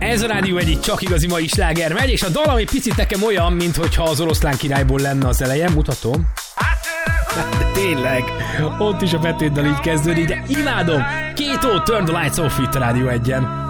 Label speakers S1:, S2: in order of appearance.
S1: Ez a Rádió egy csak igazi mai sláger megy, és a dal, ami picit nekem olyan, mintha az Oroszlán királyból lenne az eleje, mutatom. De tényleg, ott is a betétdal így kezdődik, de imádom. Két ó, Turn the Lights Off itt a Rádió 1-en.